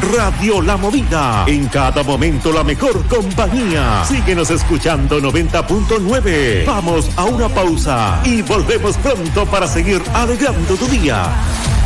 Radio La Movida. En cada momento la mejor compañía. Síguenos escuchando 90.9. Vamos a una pausa y volvemos pronto para seguir alegrando tu día.